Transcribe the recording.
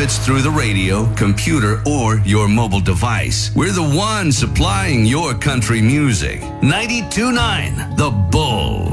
it's through the radio, computer, or your mobile device. We're the one supplying your country music. 92.9 The Bull.